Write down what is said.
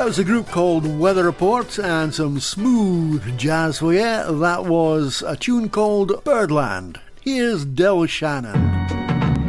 That was a group called Weather Report and some smooth jazz for you. That was a tune called Birdland. Here's Del Shannon.